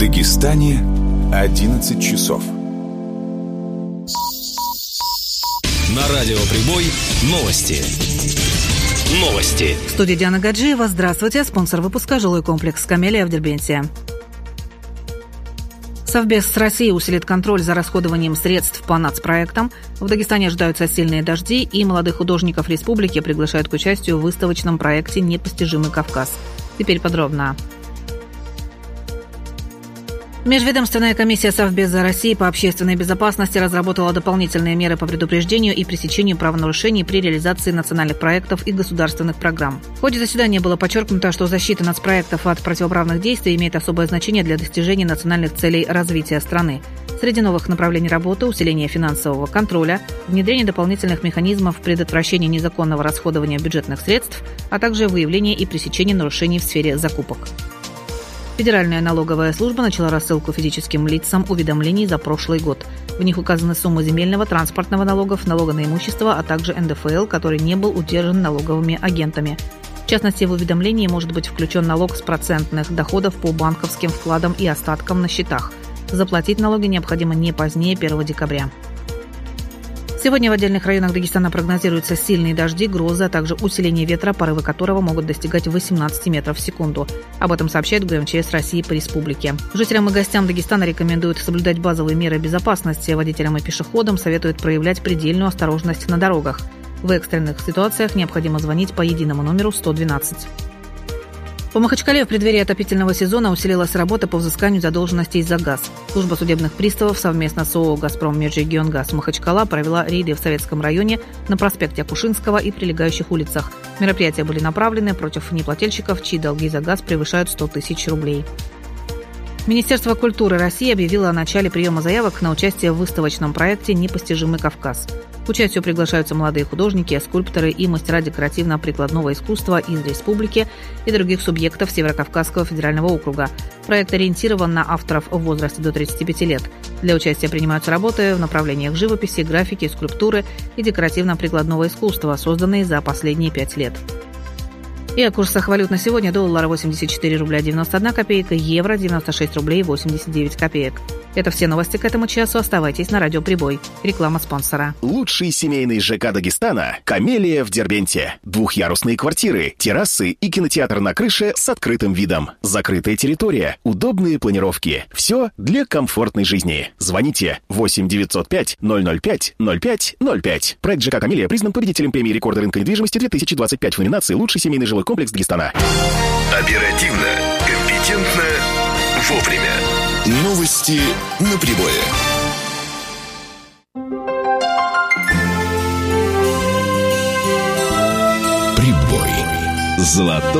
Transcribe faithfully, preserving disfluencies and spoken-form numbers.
Дагестане одиннадцать часов. На радио «Прибой» новости. Новости. В студии Диана Гаджиева. Здравствуйте. Спонсор выпуска — жилой комплекс «Камелия» в Дербенте. Совбез с Россией усилит контроль за расходованием средств по нацпроектам. В Дагестане ожидаются сильные дожди, и молодых художников республики приглашают к участию в выставочном проекте «Непостижимый Кавказ». Теперь подробно. Межведомственная комиссия Совбеза России по общественной безопасности разработала дополнительные меры по предупреждению и пресечению правонарушений при реализации национальных проектов и государственных программ. В ходе заседания было подчеркнуто, что защита нацпроектов от противоправных действий имеет особое значение для достижения национальных целей развития страны. Среди новых направлений работы – усиление финансового контроля, внедрение дополнительных механизмов предотвращения незаконного расходования бюджетных средств, а также выявление и пресечение нарушений в сфере закупок. Федеральная налоговая служба начала рассылку физическим лицам уведомлений за прошлый год. В них указаны суммы земельного, транспортного налогов, налога на имущество, а также эн дэ эф эл, который не был удержан налоговыми агентами. В частности, в уведомлении может быть включен налог с процентных доходов по банковским вкладам и остаткам на счетах. Заплатить налоги необходимо не позднее первого декабря. Сегодня в отдельных районах Дагестана прогнозируются сильные дожди, грозы, а также усиление ветра, порывы которого могут достигать восемнадцать метров в секунду. Об этом сообщает гэ эм че эс России по республике. Жителям и гостям Дагестана рекомендуют соблюдать базовые меры безопасности. Водителям и пешеходам советуют проявлять предельную осторожность на дорогах. В экстренных ситуациях необходимо звонить по единому номеру сто двенадцать. В Махачкале в преддверии отопительного сезона усилилась работа по взысканию задолженностей за газ. Служба судебных приставов совместно с ООО «Газпром Межрегионгаз» Махачкала провела рейды в Советском районе на проспекте Акушинского и прилегающих улицах. Мероприятия были направлены против неплательщиков, чьи долги за газ превышают сто тысяч рублей. Министерство культуры России объявило о начале приема заявок на участие в выставочном проекте «Непостижимый Кавказ». К участию приглашаются молодые художники, скульпторы и мастера декоративно-прикладного искусства из республики и других субъектов Северокавказского федерального округа. Проект ориентирован на авторов в возрасте до тридцати пяти лет. Для участия принимаются работы в направлениях живописи, графики, скульптуры и декоративно-прикладного искусства, созданные за последние пять лет. И о курсах валют на сегодня: доллар восемьдесят четыре рубля девяносто одна копейка, евро девяносто шесть рублей восемьдесят девять копеек. Это все новости к этому часу. Оставайтесь на радио «Прибой». Реклама спонсора. Лучший семейный ЖК Дагестана — «Камелия» в Дербенте. Двухъярусные квартиры, террасы и кинотеатр на крыше с открытым видом. Закрытая территория, удобные планировки. Все для комфортной жизни. Звоните восемь девятьсот пять ноль ноль пять ноль пять ноль пять. Проект ЖК «Камелия» признан победителем премии рекорда рынка недвижимости две тысячи двадцать пять в номинации «Лучший семейный жилой комплекс Дагестана». Оперативно, компетентно, вовремя. Новости на Прибое. Прибой. Золотой